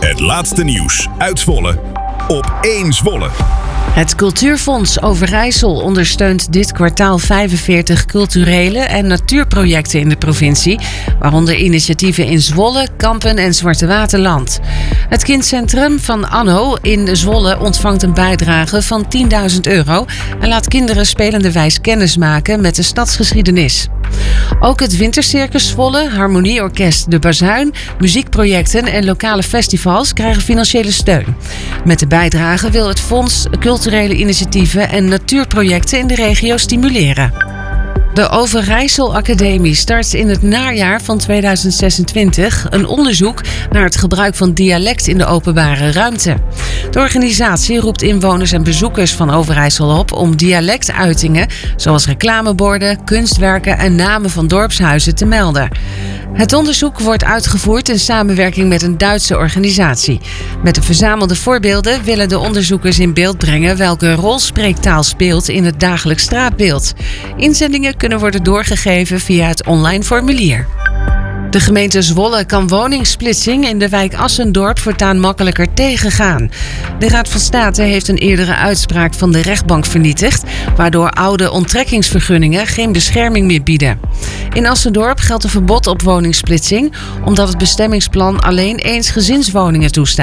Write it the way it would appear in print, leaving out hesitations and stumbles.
Het laatste nieuws uit Zwolle op 1 Zwolle. Het Cultuurfonds Overijssel ondersteunt dit kwartaal 45 culturele en natuurprojecten in de provincie, waaronder initiatieven in Zwolle, Kampen en Zwarte Waterland. Het kindcentrum van Anno in Zwolle ontvangt een bijdrage van €10.000 en laat kinderen spelenderwijs kennis maken met de stadsgeschiedenis. Ook het Wintercircus Zwolle, Harmonieorkest De Bazuin, muziekprojecten en lokale festivals krijgen financiële steun. Met de bijdrage wil het fonds culturele initiatieven en natuurprojecten in de regio stimuleren. De Overijssel Academie start in het najaar van 2026 een onderzoek naar het gebruik van dialect in de openbare ruimte. De organisatie roept inwoners en bezoekers van Overijssel op om dialectuitingen zoals reclameborden, kunstwerken en namen van dorpshuizen te melden. Het onderzoek wordt uitgevoerd in samenwerking met een Duitse organisatie. Met de verzamelde voorbeelden willen de onderzoekers in beeld brengen welke rol spreektaal speelt in het dagelijks straatbeeld. Inzendingen kunnen worden doorgegeven via het online formulier. De gemeente Zwolle kan woningsplitsing in de wijk Assendorp voortaan makkelijker tegengaan. De Raad van State heeft een eerdere uitspraak van de rechtbank vernietigd, waardoor oude onttrekkingsvergunningen geen bescherming meer bieden. In Assendorp geldt een verbod op woningsplitsing, omdat het bestemmingsplan alleen eensgezinswoningen toestaat.